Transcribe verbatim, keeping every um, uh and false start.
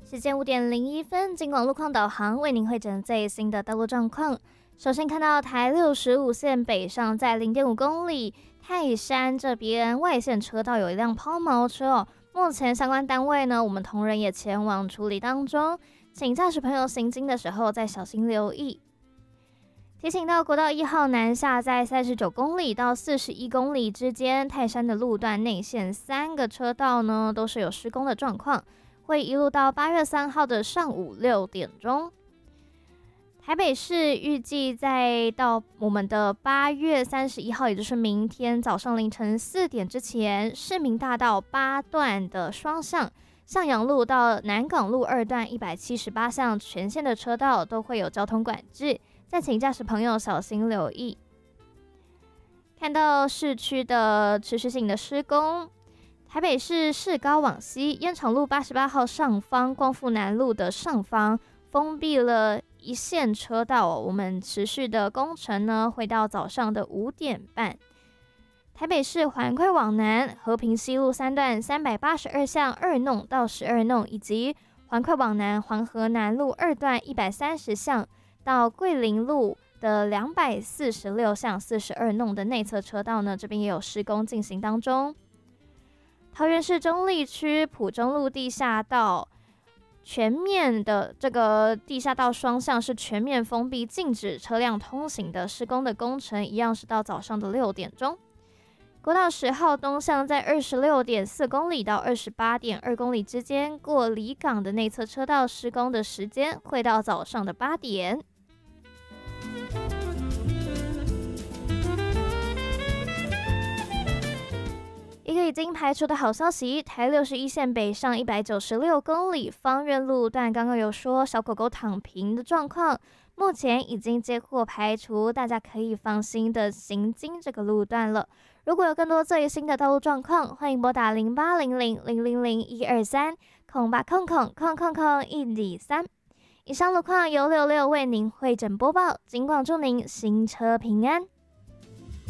时间五点零一分，金广路况导航为您汇整最新的道路状况。首先看到台六十五线北上，在零点五公里泰山这边外线车道有一辆抛锚车哦，目前相关单位呢，我们同仁也前往处理当中，请驾驶朋友行经的时候再小心留意。提醒到国道一号南下，在三十九公里到四十一公里之间，泰山的路段内线三个车道呢都是有施工的状况，会一路到八月三号的上午六点钟。台北市预计在到我们的八月三十一号，也就是明天早上凌晨四点之前，市民大道八段的双向向阳路到南港路二段一百七十八项全线的车道都会有交通管制，再请驾驶朋友小心留意。看到市区的持续性的施工，台北市市高往西燕场路八十八号上方光复南路的上方封闭了一线车道，我们持续的工程呢会到早上的五点半。台北市环快往南和平西路三段三百八十二巷二弄到十二弄，以及环快往南环河南路二段一百三十巷到桂林路的两百四十六巷四十二弄的内侧车道呢，这边也有施工进行当中。桃园市中坜区埔中路地下道全面的这个地下道双向是全面封闭，禁止车辆通行的施工的工程，一样是到早上的六点钟。国道十号东向在二十六点四公里到二十八点二公里之间，过离港的内侧车道施工的时间会到早上的八点。一个已经排除的好消息，台六十一线北上一百九十六公里芳苑路段，刚刚有说小狗狗躺平的状况，目前已经接获排除，大家可以放心的行经这个路段了。如果有更多最新的道路状况，欢迎拨打零八零零零零零一二三空八空空空空空一里三。以上路况由六六为您汇整播报，尽管祝您行车平安。